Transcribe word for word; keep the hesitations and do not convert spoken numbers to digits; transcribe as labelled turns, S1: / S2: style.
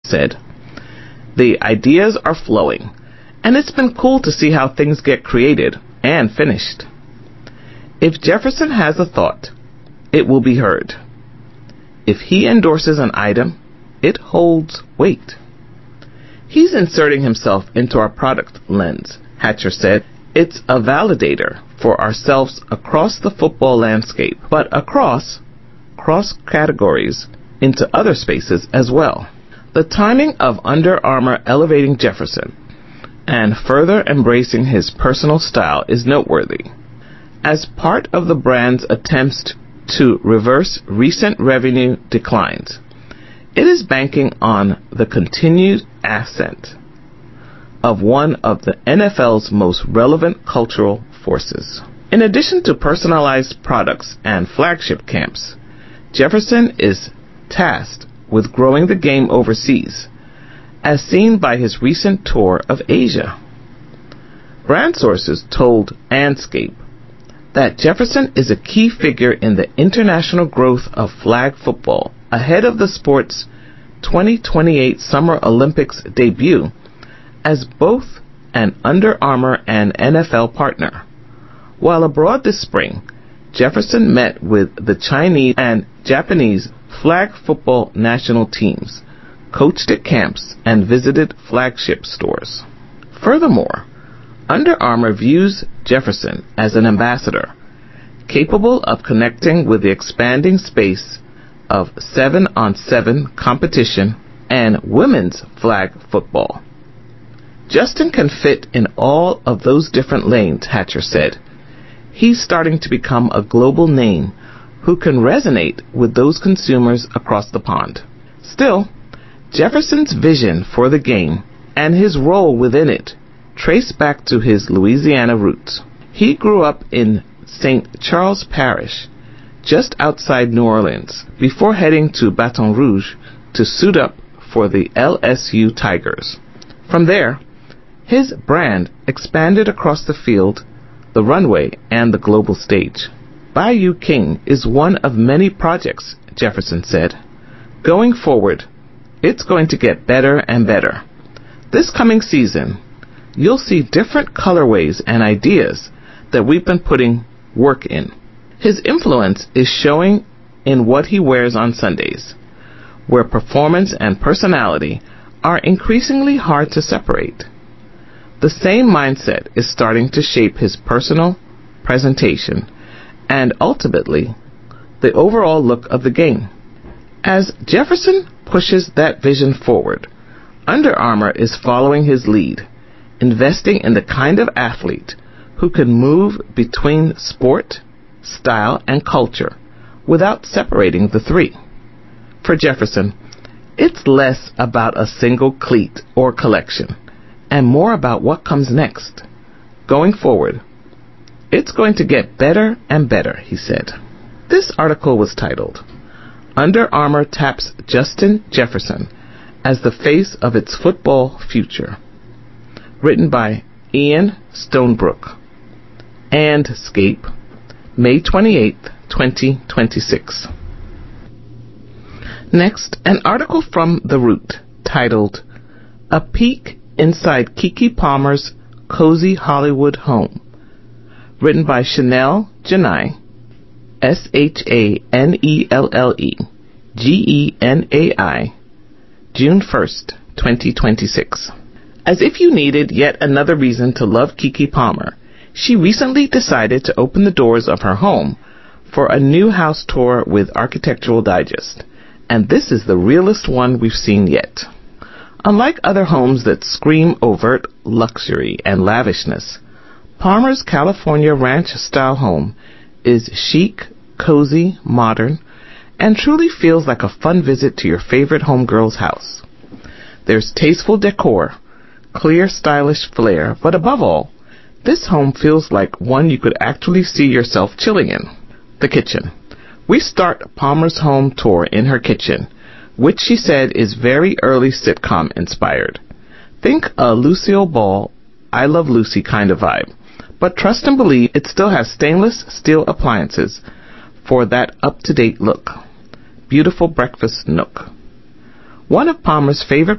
S1: said. The ideas are flowing, and it's been cool to see how things get created and finished. If Jefferson has a thought, it will be heard. If he endorses an item, it holds weight. He's inserting himself into our product lens, Hatcher said. It's a validator for ourselves across the football landscape, but across cross categories into other spaces as well. The timing of Under Armour elevating Jefferson and further embracing his personal style is noteworthy. As part of the brand's attempts to reverse recent revenue declines, it is banking on the continued ascent of one of the N F L's most relevant cultural forces. In addition to personalized products and flagship camps, Jefferson is tasked with growing the game overseas, as seen by his recent tour of Asia. Brand sources told Andscape that Jefferson is a key figure in the international growth of flag football ahead of the sport's twenty twenty-eight Summer Olympics debut as both an Under Armour and N F L partner. While abroad this spring, Jefferson met with the Chinese and Japanese flag football national teams, coached at camps, and visited flagship stores. Furthermore, Under Armour views Jefferson as an ambassador, capable of connecting with the expanding space of seven-on-seven competition and women's flag football. Justin can fit in all of those different lanes, Hatcher said. He's starting to become a global name who can resonate with those consumers across the pond. Still, Jefferson's vision for the game and his role within it trace back to his Louisiana roots. He grew up in Saint Charles Parish, just outside New Orleans, before heading to Baton Rouge to suit up for the L S U Tigers. From there, his brand expanded across the field, the runway, and the global stage. Bayou King is one of many projects, Jefferson said. Going forward, it's going to get better and better. This coming season, you'll see different colorways and ideas that we've been putting work in. His influence is showing in what he wears on Sundays, where performance and personality are increasingly hard to separate. The same mindset is starting to shape his personal presentation and ultimately the overall look of the game. As Jefferson pushes that vision forward, Under Armour is following his lead, investing in the kind of athlete who can move between sport, style, and culture without separating the three. For Jefferson, it's less about a single cleat or collection and more about what comes next. Going forward, it's going to get better and better, he said. This article was titled, Under Armour Taps Justin Jefferson as the Face of Its Football Future, written by Ian Stonebrook. Andscape, May twenty-eighth, twenty twenty-six. Next, an article from The Root titled, A Peek Inside Keke Palmer's Cozy Hollywood Home, written by Chanel Genai, S H A N E L L E G E N A I, June first, twenty twenty-six. As if you needed yet another reason to love Keke Palmer, she recently decided to open the doors of her home for a new house tour with Architectural Digest, and this is the realest one we've seen yet. Unlike other homes that scream overt luxury and lavishness, Palmer's California ranch-style home is chic, cozy, modern, and truly feels like a fun visit to your favorite homegirl's house. There's tasteful decor, clear, stylish flair, but above all, this home feels like one you could actually see yourself chilling in. The kitchen. We start Palmer's home tour in her kitchen, which she said is very early sitcom inspired. Think a Lucille Ball, I Love Lucy kind of vibe, but trust and believe it still has stainless steel appliances for that up-to-date look. Beautiful breakfast nook. One of Palmer's favorite